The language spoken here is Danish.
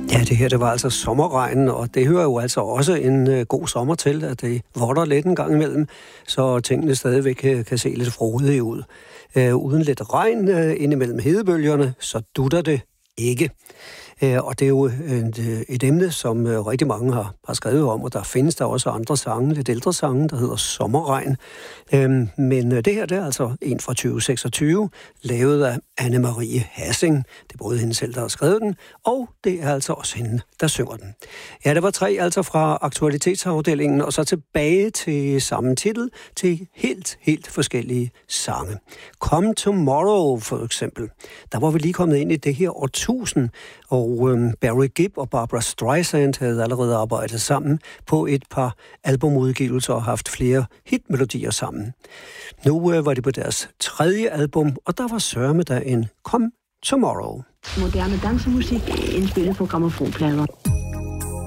Ja, det her, det var altså sommerregnen, og det hører jo altså også en god sommer til, at det votter lidt en gang imellem, så tingene stadigvæk kan se lidt frodige ud. Uden lidt regn indimellem hedebølgerne, så dutter det ikke. Og det er jo et emne, som rigtig mange har skrevet om, og der findes der også andre sange, lidt ældre sange, der hedder Sommerregn. Men det her, det er altså en fra 2026, lavet af Anne-Marie Hassing. Det er både hende selv, der har skrevet den, og det er altså også hende, der synger den. Ja, der var 3 altså fra aktualitetsafdelingen, og så tilbage til samme titel, til helt forskellige sange. Come Tomorrow, for eksempel. Der var vi lige kommet ind i det her årtusind, og Barry Gibb og Barbra Streisand havde allerede arbejdet sammen på et par albumudgivelser og haft flere hitmelodier sammen. Nu var det på deres 3. album, og der var sørme der en Come Tomorrow. Moderne dansemusik indspillet på grammofonplader.